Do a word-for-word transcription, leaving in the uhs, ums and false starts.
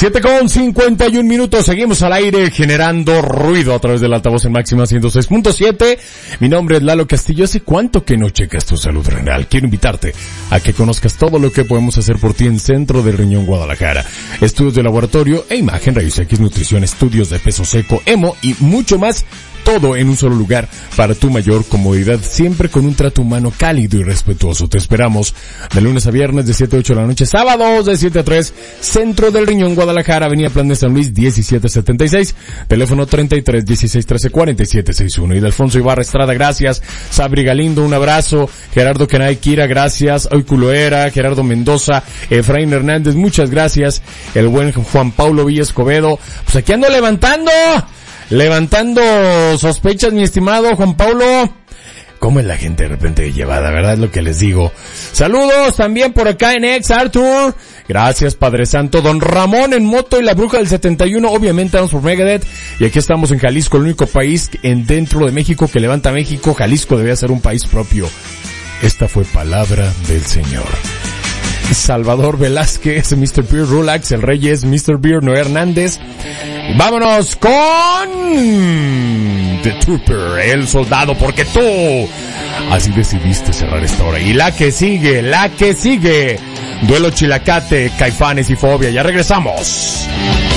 siete con cincuenta y un minutos, seguimos al aire generando ruido a través del altavoz en máxima ciento seis punto siete. Mi nombre es Lalo Castillo. ¿Hace cuánto que no checas tu salud renal? Quiero invitarte a que conozcas todo lo que podemos hacer por ti en Centro del Riñón Guadalajara. Estudios de laboratorio e imagen, rayos X, nutrición, estudios de peso seco, hemo y mucho más. Todo en un solo lugar para tu mayor comodidad, siempre con un trato humano cálido y respetuoso. Te esperamos de lunes a viernes de siete a ocho de la noche, sábados de siete a tres, Centro del Riñón Guadalajara, Avenida Plan de San Luis diecisiete setenta y seis, teléfono treinta y tres dieciséis trece cuarenta y siete sesenta y uno. Y de Alfonso Ibarra Estrada, gracias. Sabri Galindo, un abrazo. Gerardo Kenay Kira, gracias. Hoy Culoera, Gerardo Mendoza, Efraín Hernández, muchas gracias. El buen Juan Paulo Villa Escobedo, pues aquí ando levantando. Levantando sospechas, mi estimado Juan Paulo. ¿Cómo es la gente de repente llevada, verdad? Es lo que les digo. Saludos también por acá en Ex Arthur. Gracias, Padre Santo. Don Ramón en moto y la bruja del setenta y uno. Obviamente vamos por Megadeth. Y aquí estamos en Jalisco, el único país en dentro de México que levanta México. Jalisco debía ser un país propio. Esta fue palabra del Señor. Salvador Velázquez, mister Beer, Rulax, el Reyes, mister Beer, Noé Hernández. Y vámonos con The Trooper, el soldado, porque tú así decidiste cerrar esta hora. Y la que sigue, la que sigue, Duelo Chilacate, Caifanes y Fobia. Ya regresamos.